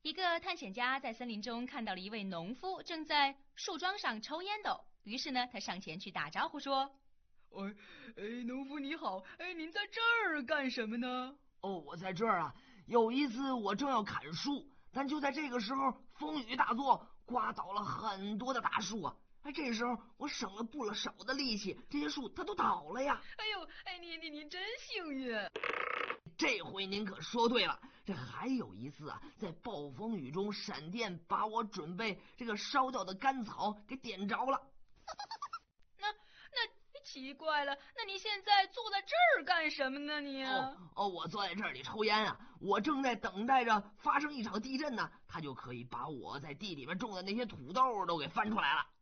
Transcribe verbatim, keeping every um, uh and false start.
一个探险家在森林中看到了一位农夫正在树桩上抽烟斗，于是呢，他上前去打招呼说：“ 哎，哎，农夫你好，哎，您在这儿干什么呢？”“ 哦，我在这儿啊。有一次我正要砍树，但就在这个时候，风雨大作，刮倒了很多的大树啊。哎，这时候我省了不少的力气，这些树它都倒了呀。”“ 哎呦，哎，你你你真幸运。”“ 这回您可说对了，这还有一次啊，在暴风雨中，闪电把我准备这个烧掉的干草给点着了。”“ 那那奇怪了，那你现在坐在这儿干什么呢？你？”“ 哦哦，我坐在这里抽烟啊，我正在等待着发生一场地震呢，它就可以把我在地里面种的那些土豆都给翻出来了。”